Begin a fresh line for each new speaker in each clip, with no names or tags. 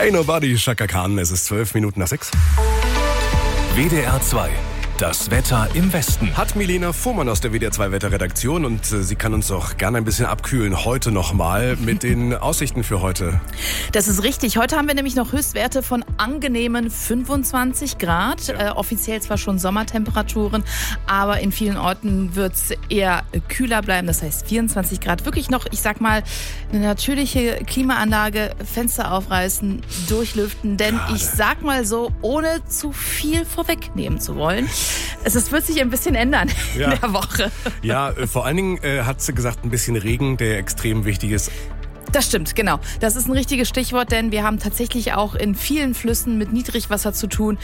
Ain't Nobody, Chaka Khan. Es ist 12 Minuten nach 6.
WDR 2. Das Wetter im Westen.
Hat Milena Fuhrmann aus der WDR 2 Wetterredaktion und sie kann uns auch gerne ein bisschen abkühlen heute nochmal mit den Aussichten für heute.
Das ist richtig. Heute haben wir nämlich noch Höchstwerte von angenehmen 25 Grad.
Ja.
Offiziell zwar schon Sommertemperaturen, aber in vielen Orten wird es eher kühler bleiben. Das heißt 24 Grad. Wirklich noch, ich sag mal, eine natürliche Klimaanlage, Fenster aufreißen, durchlüften. Denn ich sag mal so, ohne zu viel vorwegnehmen zu wollen, es wird sich ein bisschen ändern in der Woche.
Ja, vor allen Dingen hat sie gesagt, ein bisschen Regen, der extrem wichtig ist.
Das stimmt, genau. Das ist ein richtiges Stichwort, denn wir haben tatsächlich auch in vielen Flüssen mit Niedrigwasser zu tun.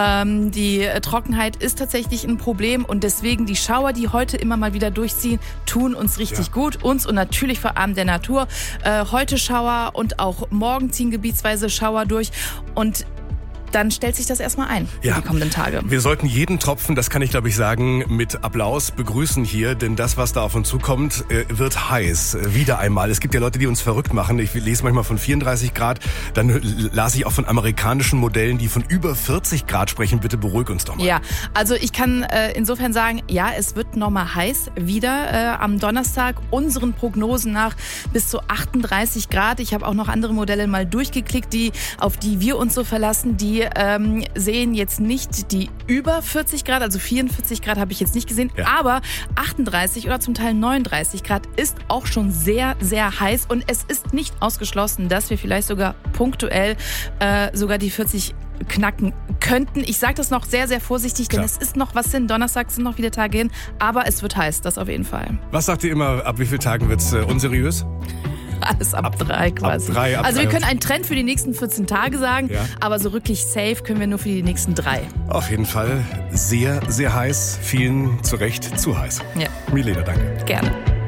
Die Trockenheit ist tatsächlich ein Problem und deswegen die Schauer, die heute immer mal wieder durchziehen, tun uns richtig gut. Uns und natürlich vor allem der Natur. Heute Schauer und auch morgen ziehen gebietsweise Schauer durch und dann stellt sich das erstmal ein für die kommenden Tage.
Wir sollten jeden Tropfen, das kann ich glaube ich sagen, mit Applaus begrüßen hier, denn das, was da auf uns zukommt, wird heiß. Wieder einmal. Es gibt ja Leute, die uns verrückt machen. Ich lese manchmal von 34 Grad, dann las ich auch von amerikanischen Modellen, die von über 40 Grad sprechen. Bitte beruhig uns doch mal.
Ja, also ich kann insofern sagen, ja, es wird nochmal heiß wieder am Donnerstag. Unseren Prognosen nach bis zu 38 Grad. Ich habe auch noch andere Modelle mal durchgeklickt, auf die wir uns so verlassen, die sehen jetzt nicht die über 40 Grad, also 44 Grad habe ich jetzt nicht gesehen, aber 38 oder zum Teil 39 Grad ist auch schon sehr, sehr heiß und es ist nicht ausgeschlossen, dass wir vielleicht sogar punktuell sogar die 40 knacken könnten. Ich sage das noch sehr, sehr vorsichtig, denn es ist noch was hin. Donnerstag sind noch viele Tage hin, aber es wird heiß, das auf jeden Fall.
Was sagt ihr immer, ab wie vielen Tagen wird es unseriös?
Alles ab 3 quasi. Also wir können einen Trend für die nächsten 14 Tage sagen, aber so wirklich safe können wir nur für die nächsten 3.
Auf jeden Fall sehr, sehr heiß. Vielen zu Recht zu heiß.
Ja.
Milena, danke.
Gerne.